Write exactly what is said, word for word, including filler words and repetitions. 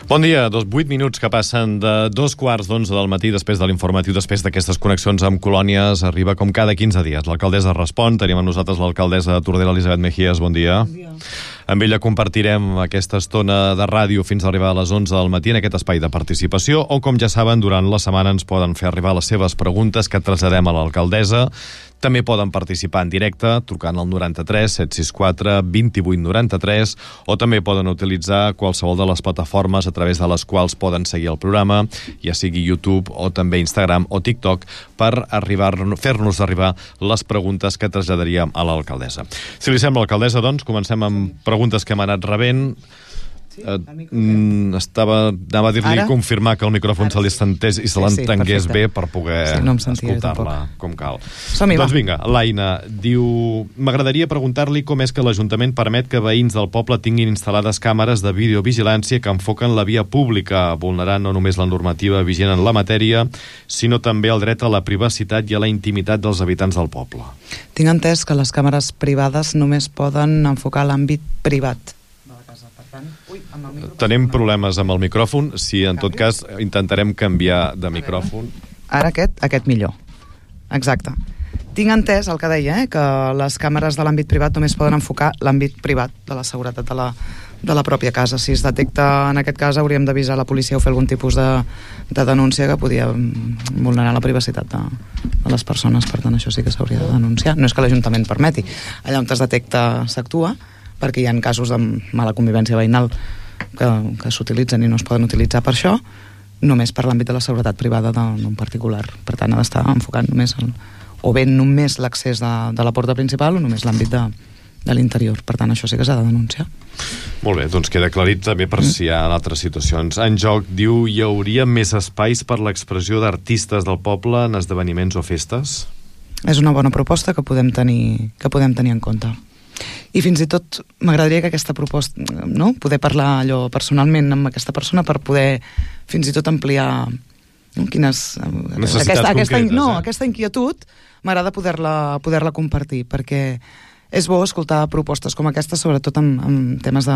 Bon dia, dos vuit minuts que passen de dos quarts d'onze del matí després de l'informatiu, després d'aquestes connexions amb colònies, arriba com cada quinze dies. L'alcaldessa respon, tenim amb nosaltres l'alcaldessa de Tordera, Elisabet Mejías, bon dia. Bon dia. Amb ella compartirem aquesta estona de ràdio fins a arribar a les onze del matí en aquest espai de participació, on, com ja saben, durant la setmana ens poden fer arribar les seves preguntes que traslladem a l'alcaldessa. També poden participar en directe trucant al noranta-tres set sis quatre vint vuit noranta-tres o també poden utilitzar qualsevol de les plataformes a través de les quals poden seguir el programa, ja sigui YouTube o també Instagram o TikTok, per arribar, fer-nos arribar les preguntes que traslladaríem a l'alcaldessa. Si li sembla, alcaldessa, doncs, comencem amb preguntes que hem anat rebent. Sí, uh, estava, anava a dir-li Ara? confirmar que el micròfon se li estentés i se Sí, sí, l'entengués perfecte. bé per poder Sí, no em sentia escoltar-la com cal. Som-hi, va. Doncs vinga, l'Aina diu: m'agradaria preguntar-li com és que l'Ajuntament permet que veïns del poble tinguin instal·lades càmeres de videovigilància que enfoquen la via pública, vulnerant no només la normativa vigent en la matèria, sinó també el dret a la privacitat i a la intimitat dels habitants del poble. Tinc entès que les càmeres privades només poden enfocar l'àmbit privat de la casa. Per tant, ui, amb el micròfon... Tenim problemes amb el micròfon, si en tot cas intentarem canviar de micròfon. Ara aquest, aquest millor. Exacte. Tinc entès el que deia, eh, que les càmeres de l'àmbit privat només poden enfocar l'àmbit privat de la seguretat de la, de la pròpia casa. Si es detecta en aquest cas, hauríem d'avisar la policia o fer algun tipus de, de denúncia que podia vulnerar la privacitat de, de les persones. Per tant, això sí que s'hauria de denunciar. No és que l'Ajuntament permeti. Allà on es detecta s'actua, perquè hi ha casos de mala convivència veïnal que, que s'utilitzen i no es poden utilitzar per això, només per l'àmbit de la seguretat privada d'un particular. Per tant, ha d'estar enfocant només el, o bé només l'accés de, de la porta principal o només l'àmbit de, de l'interior. Per tant, això sí que s'ha de denunciar. Molt bé, doncs queda aclarit també per mm. si hi ha altres situacions. En joc, diu, hi hauria més espais per l'expressió d'artistes del poble en esdeveniments o festes? És una bona proposta que podem tenir, que podem tenir en compte. I fins i tot m'agradaria que aquesta proposta, no? Poder parlar allò personalment amb aquesta persona per poder fins i tot ampliar, no? Quines... Necessitats aquesta, aquesta, concretes, no, eh? aquesta inquietud m'agrada poder-la poder-la compartir, perquè és bo escoltar propostes com aquestes, sobretot en, en temes de